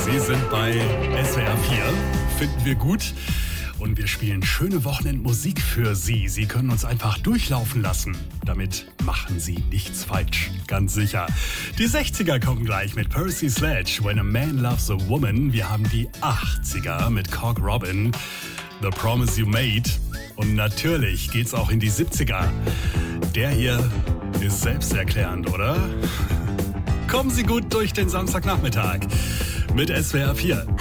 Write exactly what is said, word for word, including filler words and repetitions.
Sie sind bei S W R vier, finden wir gut. Und wir spielen schöne Wochenendmusik für Sie. Sie können uns einfach durchlaufen lassen. Damit machen Sie nichts falsch, ganz sicher. Die sechziger kommen gleich mit Percy Sledge, When a Man Loves a Woman. Wir haben die achtziger mit Cock Robin, The Promise You Made. Und natürlich geht's auch in die siebziger. Der hier ist selbsterklärend, oder? Kommen Sie gut durch den Samstagnachmittag mit S W R vier.